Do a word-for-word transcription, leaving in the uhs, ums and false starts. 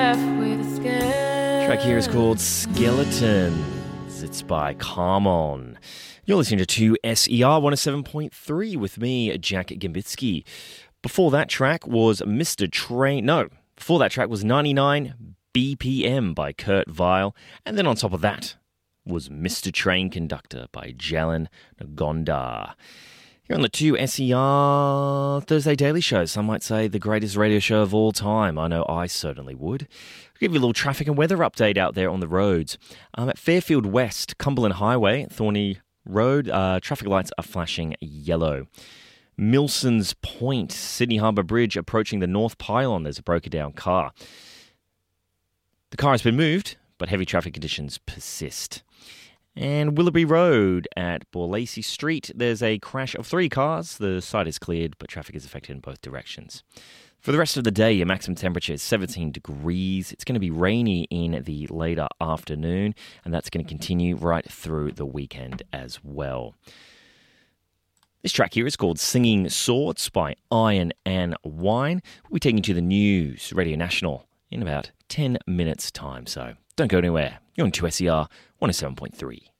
left with a skeleton. Track here is called Skeletons. It's by Carmon. You're listening to two S E R one oh seven point three with me, Jack Gambitsky. Before that track was Mister Train... No, before that track was ninety-nine B P M by Kurt Vile. And then on top of that was Mister Train Conductor by Jalan Gondar. Here on the two S E R Thursday Daily Show, some might say the greatest radio show of all time. I know I certainly would. I'll give you a little traffic and weather update out there on the roads. Um, at Fairfield West, Cumberland Highway, Thorney Road, uh, traffic lights are flashing yellow. Milson's Point, Sydney Harbour Bridge, approaching the North Pylon, there's a broken down car. The car has been moved, but heavy traffic conditions persist. And Willoughby Road at Borlacey Street, there's a crash of three cars. The site is cleared, but traffic is affected in both directions. For the rest of the day, your maximum temperature is seventeen degrees. It's going to be rainy in the later afternoon, and that's going to continue right through the weekend as well. This track here is called Singing Swords by Iron and Wine. We'll be taking you to the news, Radio National, in about ten minutes' time, so don't go anywhere. You're on two S E R one oh seven point three.